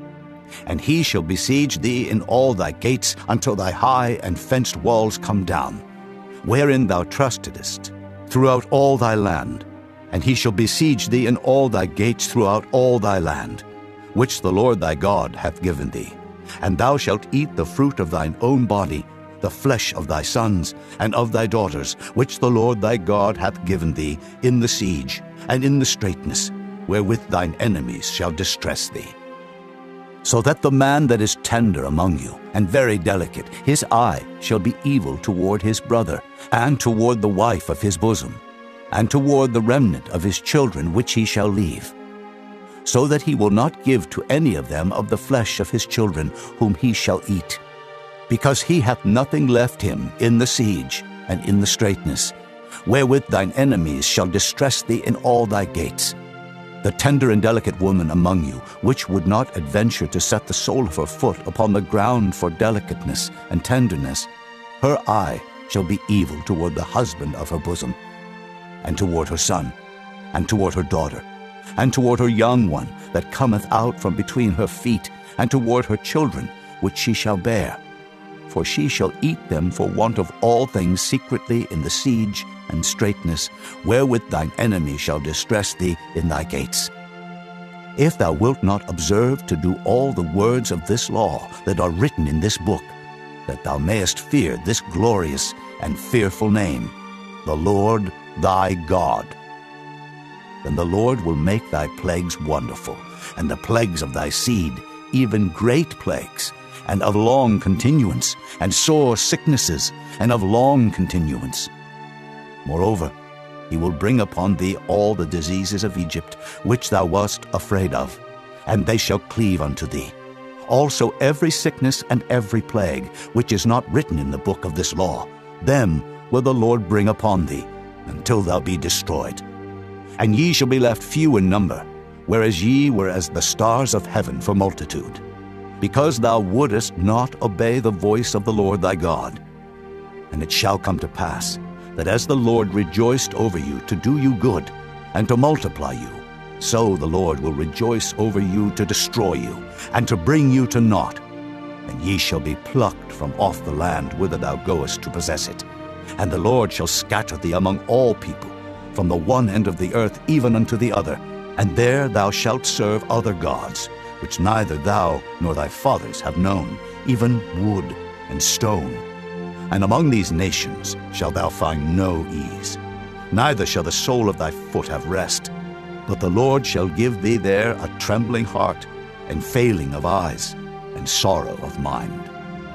And he shall besiege thee in all thy gates, until thy high and fenced walls come down, wherein thou trustedest, throughout all thy land. And he shall besiege thee in all thy gates throughout all thy land, which the Lord thy God hath given thee. And thou shalt eat the fruit of thine own body, the flesh of thy sons and of thy daughters, which the Lord thy God hath given thee, in the siege and in the straitness, wherewith thine enemies shall distress thee. So that the man that is tender among you, and very delicate, his eye shall be evil toward his brother, and toward the wife of his bosom, and toward the remnant of his children which he shall leave, so that he will not give to any of them of the flesh of his children whom he shall eat, because he hath nothing left him in the siege and in the straitness, wherewith thine enemies shall distress thee in all thy gates. The tender and delicate woman among you, which would not adventure to set the sole of her foot upon the ground for delicateness and tenderness, her eye shall be evil toward the husband of her bosom, and toward her son, and toward her daughter, and toward her young one that cometh out from between her feet, and toward her children which she shall bear. For she shall eat them for want of all things secretly in the siege and straitness, wherewith thine enemy shall distress thee in thy gates. If thou wilt not observe to do all the words of this law that are written in this book, that thou mayest fear this glorious and fearful name, the Lord thy God, then the Lord will make thy plagues wonderful, and the plagues of thy seed, even great plagues, and of long continuance, and sore sicknesses, and of long continuance. Moreover, he will bring upon thee all the diseases of Egypt, which thou wast afraid of, and they shall cleave unto thee. Also every sickness and every plague, which is not written in the book of this law, them will the Lord bring upon thee, until thou be destroyed. And ye shall be left few in number, whereas ye were as the stars of heaven for multitude, because thou wouldest not obey the voice of the Lord thy God. And it shall come to pass, that as the Lord rejoiced over you to do you good, and to multiply you, so the Lord will rejoice over you to destroy you, and to bring you to naught. And ye shall be plucked from off the land whither thou goest to possess it. And the Lord shall scatter thee among all people, from the one end of the earth even unto the other, and there thou shalt serve other gods, which neither thou nor thy fathers have known, even wood and stone. And among these nations shalt thou find no ease, neither shall the sole of thy foot have rest. But the Lord shall give thee there a trembling heart, and failing of eyes, and sorrow of mind.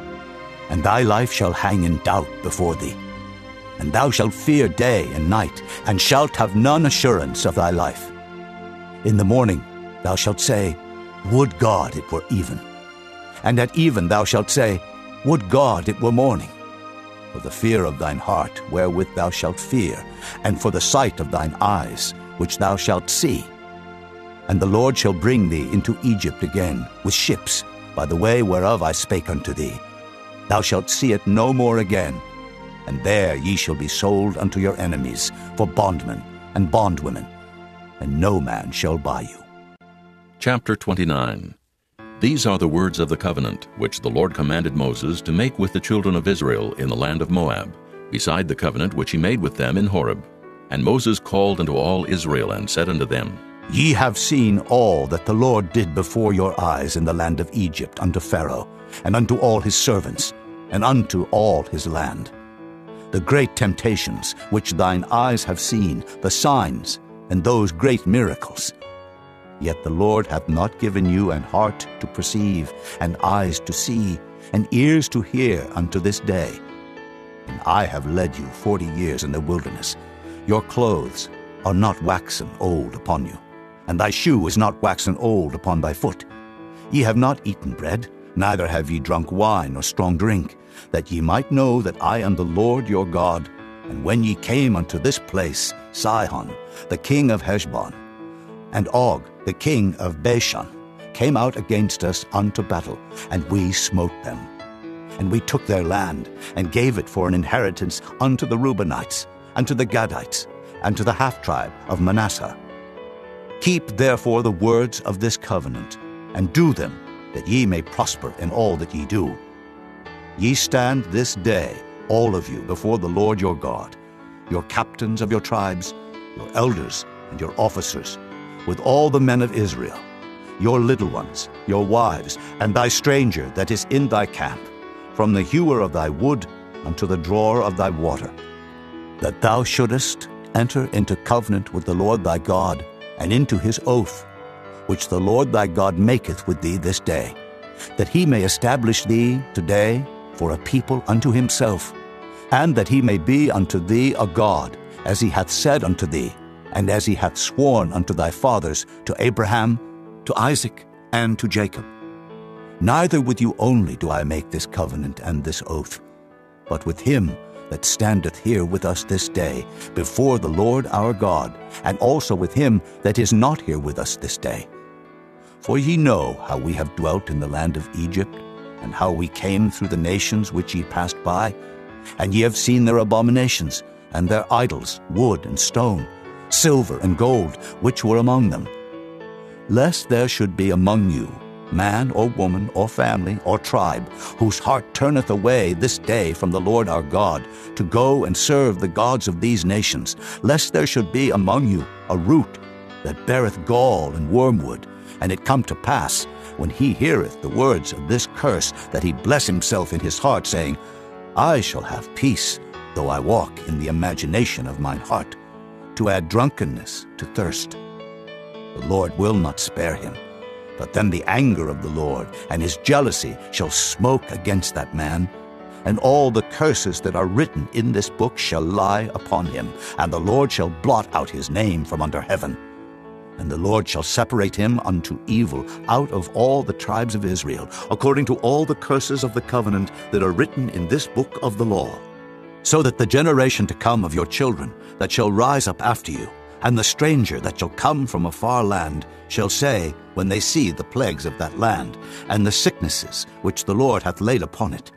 And thy life shall hang in doubt before thee, and thou shalt fear day and night, and shalt have none assurance of thy life. In the morning thou shalt say, Would God it were even. And at even thou shalt say, Would God it were morning. For the fear of thine heart wherewith thou shalt fear, and for the sight of thine eyes which thou shalt see. And the Lord shall bring thee into Egypt again with ships, by the way whereof I spake unto thee. Thou shalt see it no more again, and there ye shall be sold unto your enemies for bondmen and bondwomen, and no man shall buy you. Chapter twenty-nine. These are the words of the covenant which the Lord commanded Moses to make with the children of Israel in the land of Moab, beside the covenant which he made with them in Horeb. And Moses called unto all Israel, and said unto them, Ye have seen all that the Lord did before your eyes in the land of Egypt unto Pharaoh, and unto all his servants, and unto all his land. The great temptations which thine eyes have seen, the signs, and those great miracles. Yet the Lord hath not given you an heart to perceive, and eyes to see, and ears to hear unto this day. And I have led you forty years in the wilderness. Your clothes are not waxen old upon you, and thy shoe is not waxen old upon thy foot. Ye have not eaten bread, neither have ye drunk wine or strong drink, that ye might know that I am the Lord your God. And when ye came unto this place, Sihon, the king of Heshbon, and Og, the king of Bashan, came out against us unto battle, and we smote them. And we took their land, and gave it for an inheritance unto the Reubenites, and to the Gadites, and to the half-tribe of Manasseh. Keep therefore the words of this covenant, and do them, that ye may prosper in all that ye do. Ye stand this day, all of you, before the Lord your God, your captains of your tribes, your elders, and your officers, with all the men of Israel, your little ones, your wives, and thy stranger that is in thy camp, from the hewer of thy wood unto the drawer of thy water, that thou shouldest enter into covenant with the Lord thy God, and into his oath, which the Lord thy God maketh with thee this day, that he may establish thee today for a people unto himself, and that he may be unto thee a God, as he hath said unto thee, and as he hath sworn unto thy fathers, to Abraham, to Isaac, and to Jacob. Neither with you only do I make this covenant and this oath, but with him that standeth here with us this day before the Lord our God, and also with him that is not here with us this day. For ye know how we have dwelt in the land of Egypt, and how we came through the nations which ye passed by, and ye have seen their abominations, and their idols, wood and stone, silver and gold, which were among them. Lest there should be among you man or woman or family or tribe, whose heart turneth away this day from the Lord our God, to go and serve the gods of these nations, lest there should be among you a root that beareth gall and wormwood, and it come to pass, when he heareth the words of this curse, that he bless himself in his heart, saying, I shall have peace, though I walk in the imagination of mine heart, to add drunkenness to thirst. The Lord will not spare him, but then the anger of the Lord and his jealousy shall smoke against that man, and all the curses that are written in this book shall lie upon him, and the Lord shall blot out his name from under heaven. And the Lord shall separate him unto evil out of all the tribes of Israel, according to all the curses of the covenant that are written in this book of the law, so that the generation to come of your children that shall rise up after you, and the stranger that shall come from a far land, shall say, when they see the plagues of that land, and the sicknesses which the Lord hath laid upon it,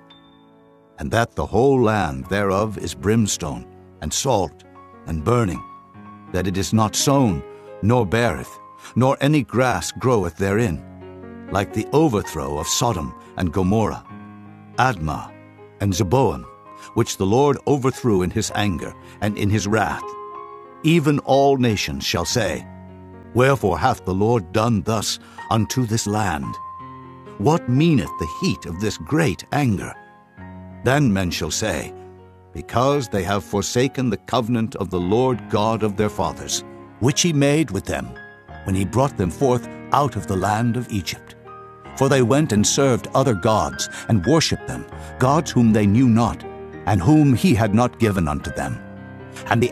and that the whole land thereof is brimstone, and salt, and burning, that it is not sown, nor beareth, nor any grass groweth therein, like the overthrow of Sodom and Gomorrah, Admah and Zeboim, which the Lord overthrew in his anger and in his wrath. Even all nations shall say, Wherefore hath the Lord done thus unto this land? What meaneth the heat of this great anger? Then men shall say, Because they have forsaken the covenant of the Lord God of their fathers, which he made with them, when he brought them forth out of the land of Egypt. For they went and served other gods, and worshipped them, gods whom they knew not, and whom he had not given unto them. And the